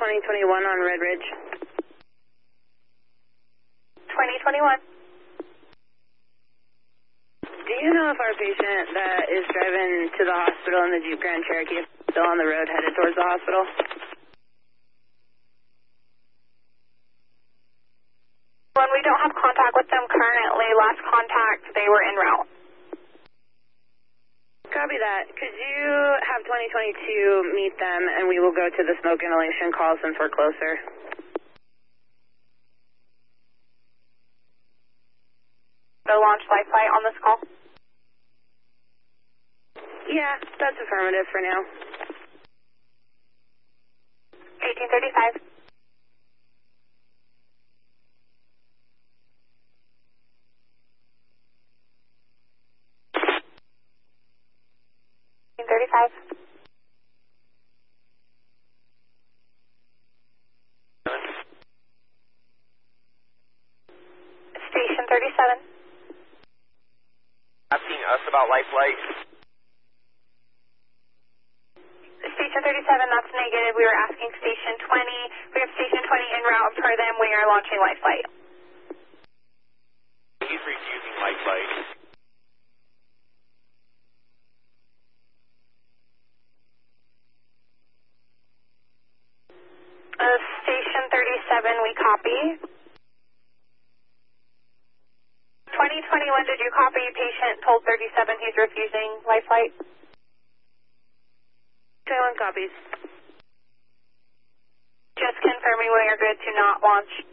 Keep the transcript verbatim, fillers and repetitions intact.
twenty twenty-one on Red Ridge. twenty twenty-one. Do you know if our patient that is driving to the hospital in the Jeep Grand Cherokee is still on the road headed towards the hospital? When we don't have contact with them currently, last contact, they were en route. Copy that. Could you have twenty twenty-two meet them and we will go to the smoke inhalation call since we're closer? The launch life flight on this call? Yeah, that's affirmative for now. eighteen thirty-five. eighteen thirty-five. Station thirty-seven. Asking us about life flight. Station thirty-seven, that's negative. We were asking Station twenty. We have Station twenty en route. Per them, we are launching life flight. He's refusing life flight. Uh, Station thirty-seven, we copy. twenty twenty-one, did you copy? Patient told thirty-seven he's refusing life flight. twenty-one copies. Just confirming we are good to not launch